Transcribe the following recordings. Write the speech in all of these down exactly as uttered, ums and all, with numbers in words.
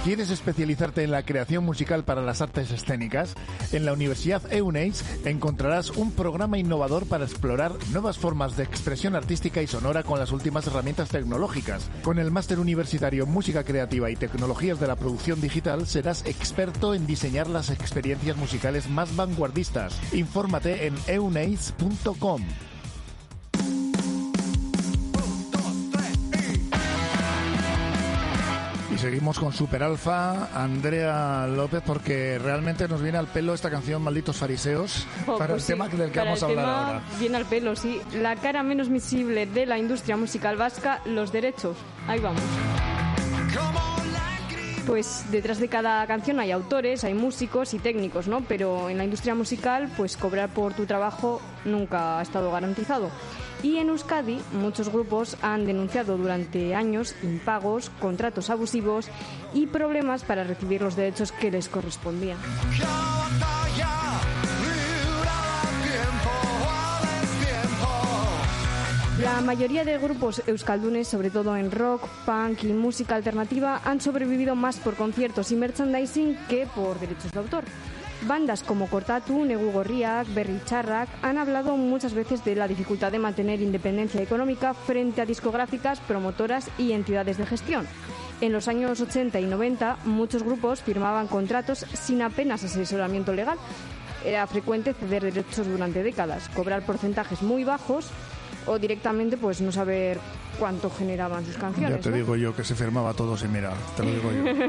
¿Quieres especializarte en la creación musical para las artes escénicas? En la Universidad Euneiz encontrarás un programa innovador para explorar nuevas formas de expresión artística y sonora con las últimas herramientas tecnológicas. Con el máster universitario Música Creativa y Tecnologías de la Producción Digital serás experto en diseñar las experiencias musicales más vanguardistas. Infórmate en euneiz punto com. Y seguimos con Super Alfa, Andrea López, porque realmente nos viene al pelo esta canción Malditos Fariseos, oh, para pues el tema sí, del que para vamos a el hablar tema ahora. Viene al pelo, sí. La cara menos visible de la industria musical vasca, los derechos. Ahí vamos. Pues detrás de cada canción hay autores, hay músicos y técnicos, ¿no? Pero en la industria musical, pues cobrar por tu trabajo nunca ha estado garantizado. Y en Euskadi, muchos grupos han denunciado durante años impagos, contratos abusivos y problemas para recibir los derechos que les correspondían. La mayoría de grupos euskaldunes, sobre todo en rock, punk y música alternativa, han sobrevivido más por conciertos y merchandising que por derechos de autor. Bandas como Kortatu, Negu Gorriak, Berri Txarrak han hablado muchas veces de la dificultad de mantener independencia económica frente a discográficas, promotoras y entidades de gestión. En los años ochenta y noventa, muchos grupos firmaban contratos sin apenas asesoramiento legal. Era frecuente ceder derechos durante décadas, cobrar porcentajes muy bajos o directamente pues no saber cuánto generaban sus canciones. Ya te ¿no? digo yo que se firmaba todo sin mirar, te lo digo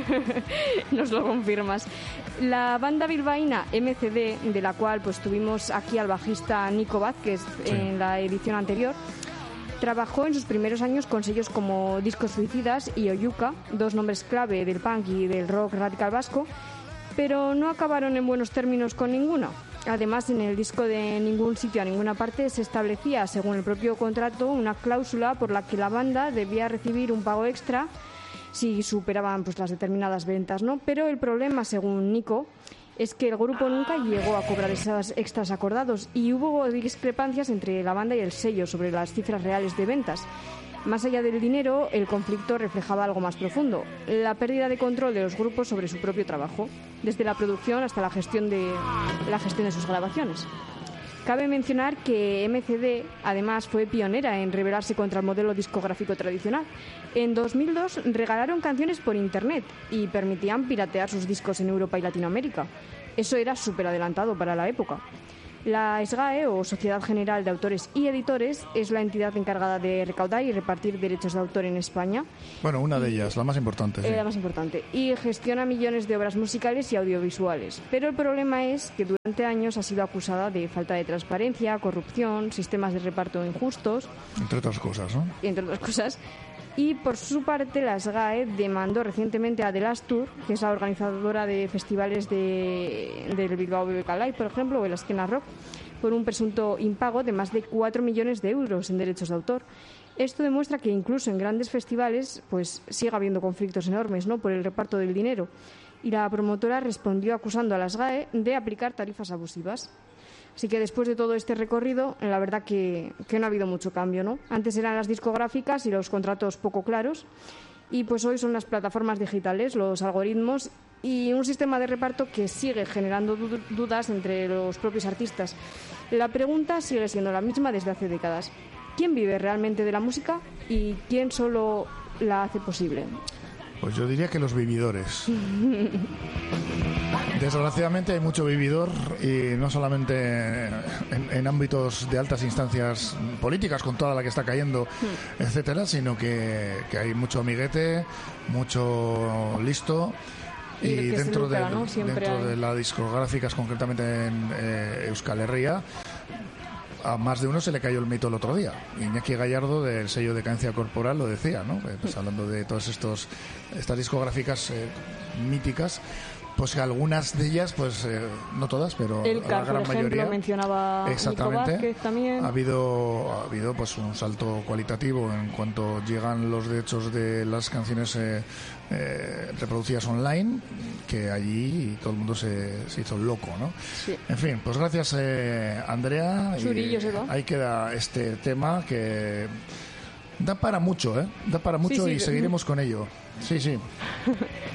yo. Nos lo confirmas. La banda bilbaína M C D, de la cual pues tuvimos aquí al bajista Nico Vázquez sí. en la edición anterior, trabajó en sus primeros años con sellos como Discos Suicidas y Oyuka, dos nombres clave del punk y del rock radical vasco, pero no acabaron en buenos términos con ninguno. Además, en el disco de Ningún Sitio a Ninguna Parte se establecía, según el propio contrato, una cláusula por la que la banda debía recibir un pago extra si superaban pues, las determinadas ventas, ¿no? Pero el problema, según Nico, es que el grupo nunca llegó a cobrar esos extras acordados y hubo discrepancias entre la banda y el sello sobre las cifras reales de ventas. Más allá del dinero, el conflicto reflejaba algo más profundo, la pérdida de control de los grupos sobre su propio trabajo, desde la producción hasta la gestión de, la gestión de sus grabaciones. Cabe mencionar que M C D, además, fue pionera en rebelarse contra el modelo discográfico tradicional. En dos mil dos regalaron canciones por Internet y permitían piratear sus discos en Europa y Latinoamérica. Eso era súper adelantado para la época. La SGAE, o Sociedad General de Autores y Editores, es la entidad encargada de recaudar y repartir derechos de autor en España. Bueno, una de ellas, la más importante. Sí. Eh, la más importante. Y gestiona millones de obras musicales y audiovisuales. Pero el problema es que durante años ha sido acusada de falta de transparencia, corrupción, sistemas de reparto injustos. Entre otras cosas, ¿no? Entre otras cosas. Y por su parte, la SGAE demandó recientemente a The Last Tour, que es la organizadora de festivales de, del Bilbao B B K Live, por ejemplo, o de la escena rock, por un presunto impago de más de cuatro millones de euros en derechos de autor. Esto demuestra que incluso en grandes festivales pues sigue habiendo conflictos enormes, ¿no?, por el reparto del dinero. Y la promotora respondió acusando a la SGAE de aplicar tarifas abusivas. Así que después de todo este recorrido, la verdad que, que no ha habido mucho cambio, ¿no? Antes eran las discográficas y los contratos poco claros, y pues hoy son las plataformas digitales, los algoritmos y un sistema de reparto que sigue generando dudas entre los propios artistas. La pregunta sigue siendo la misma desde hace décadas. ¿Quién vive realmente de la música y quién solo la hace posible? Pues yo diría que los vividores. Desgraciadamente hay mucho vividor, y no solamente en, en ámbitos de altas instancias políticas, con toda la que está cayendo, etcétera, sino que, que hay mucho amiguete, mucho listo. Y, y dentro, lucra, de, ¿no? dentro hay... de las discográficas, concretamente en eh, Euskal Herria, a más de uno se le cayó el mito el otro día. Iñaki Gallardo, del sello Decadencia Corporal, lo decía, ¿no? Pues hablando de todas estos estas discográficas eh, míticas, pues que algunas de ellas, pues eh, no todas, pero el la Car, gran por ejemplo, mayoría mencionaba exactamente. Nico Vázquez también. Ha habido ha habido pues un salto cualitativo en cuanto llegan los derechos de las canciones eh, eh, reproducidas online, que allí todo el mundo se, se hizo loco, ¿no? Sí. En fin, pues gracias eh, Andrea. Churillo, y ahí queda este tema que da para mucho, ¿eh? Da para mucho, sí, sí, y seguiremos con ello. Sí, sí.